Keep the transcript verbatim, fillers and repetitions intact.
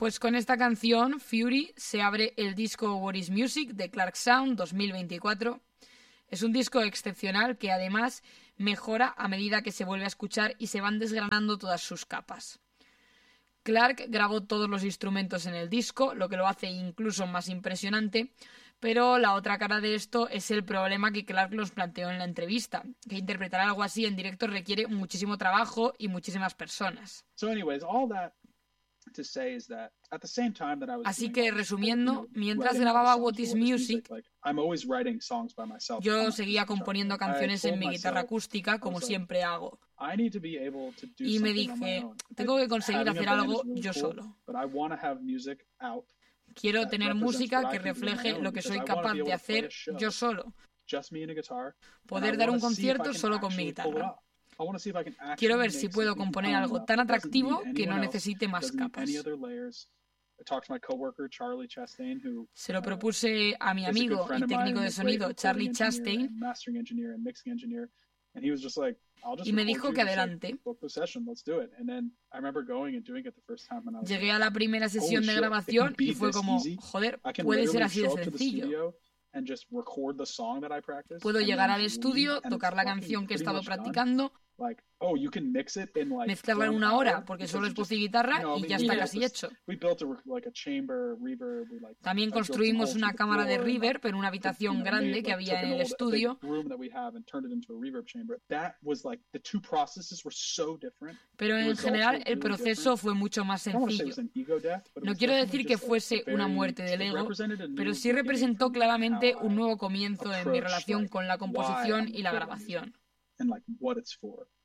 Pues con esta canción, Fury, se abre el disco What is Music de Clark Sound dos mil veinticuatro. Es un disco excepcional que además mejora a medida que se vuelve a escuchar y se van desgranando todas sus capas. Clark grabó todos los instrumentos en el disco, lo que lo hace incluso más impresionante, pero la otra cara de esto es el problema que Clark nos planteó en la entrevista, que interpretar algo así en directo requiere muchísimo trabajo y muchísimas personas. So anyways, all that to say is that at the same time that I was Así doing que all this, resumiendo, you know, mientras writing all the grababa songs What for is What is Music, like, I'm always writing songs by myself on yo my seguía acoustic componiendo guitar. I canciones told en mi guitarra myself, acústica, I como was like, siempre hago. I need to be able to do Y me something on my dije, own. tengo que conseguir Having a hacer band algo is really yo cool, solo. but I want to have music out Quiero that tener represents música what I que can do on my refleje own, lo que because soy I want to capaz be able de to play a hacer show, yo solo. just me and a guitar, and I Poder dar un want to see if I concierto can solo con mi actually pull it guitarra. off. I want to see if I can actually Quiero ver make si puedo something componer compelling algo enough tan that doesn't need atractivo que no anyone else, necesite más doesn't need any capas. other layers. I talked to my coworker Charlie Chastain, who Se lo uh, propuse a mi is a good amigo friend y of mine técnico and de a great sonido, recording Charlie engineer Chastain, and mastering engineer and mixing engineer, and he was just like, I'll just y me record dijo you, que just like adelante. book the session, let's do it. And then I remember going and doing it the first time, and I was Llegué like, a la primera holy sesión de shit, it can grabación y be fue this como, easy. joder, I can puede ser literally así de show up to the sencillo. studio and just record the song that I practiced. Puedo and llegar then al leave, estudio, and tocar it's la fucking canción que he pretty estado much done. practicando, Like, oh, you can mix it in like mezclarla en one una hora, hour porque because solo you es voz just, y guitarra you know, y we, ya we está built casi this, hecho. we built a, like a chamber reverb. We like También I built some construimos holes una through the cámara de floor and, reverb like, en una to, you habitación know, grande made, que like, había took en an el old a big estudio. room that we have and turned it into a reverb chamber. That was like the two processes were so different. Pero The en results general were el really proceso different. fue mucho más I don't want to say it sencillo. was an ego death, but it No was quiero definitely decir que just, like, fuese a una very, muerte del it ego, represented a new pero sí beginning representó for me, claramente how un I nuevo comienzo en mi approach, relación like, con la why composición I'm y la recording music grabación. and like what it's for.